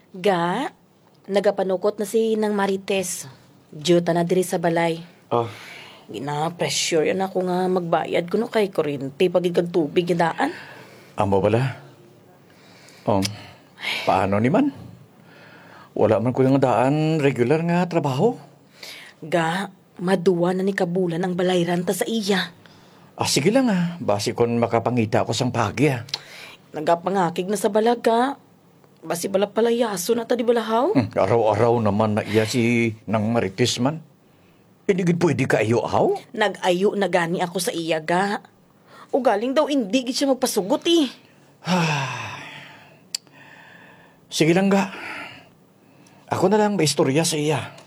Ga, nagapanukot na si Nang Marites. Diyuta na diri sa balay. Oh, Gina-pressure yan ako nga magbayad ko no kay kuryente pagid kag tubig yung daan. amo bala. Paano ni man? Wala man ko yung daan regular nga trabaho. Ga, maduwa na ni kabulan ang balayran ta sa iya. Sige lang basi kon makapangita ako sang pagya. Nagapangakig na sa balaga. Basi bala palayaso na ta di balahaw. Araw-araw naman na iya si Nang Marites man. Hindi pwede ka ayo ahaw? Nag-ayo na gani ako sa iya, ga. O galing daw hindi gid siya magpasugot eh. Sige lang ga. Ako na lang may istorya sa iya.